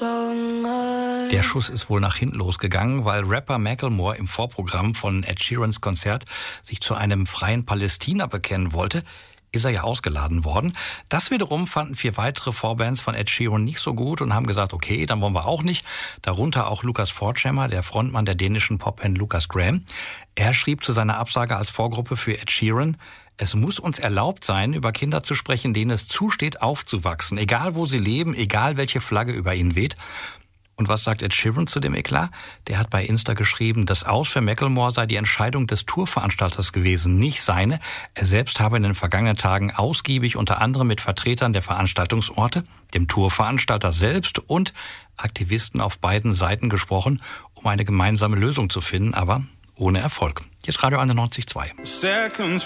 Der Schuss ist wohl nach hinten losgegangen, weil Rapper Macklemore im Vorprogramm von Ed Sheerans Konzert sich zu einem freien Palästina bekennen wollte, ist er ja ausgeladen worden. Das wiederum fanden 4 weitere Vorbands von Ed Sheeran nicht so gut und haben gesagt, okay, dann wollen wir auch nicht. Darunter auch Lucas Forchhammer, der Frontmann der dänischen Popband Lucas Graham. Er schrieb zu seiner Absage als Vorgruppe für Ed Sheeran: Es muss uns erlaubt sein, über Kinder zu sprechen, denen es zusteht, aufzuwachsen. Egal, wo sie leben, egal, welche Flagge über ihnen weht. Und was sagt Ed Sheeran zu dem Eklat? Der hat bei Insta geschrieben, das Aus für Macklemore sei die Entscheidung des Tourveranstalters gewesen, nicht seine. Er selbst habe in den vergangenen Tagen ausgiebig unter anderem mit Vertretern der Veranstaltungsorte, dem Tourveranstalter selbst und Aktivisten auf beiden Seiten gesprochen, um eine gemeinsame Lösung zu finden, aber ohne Erfolg. Hier ist Radio 91.2.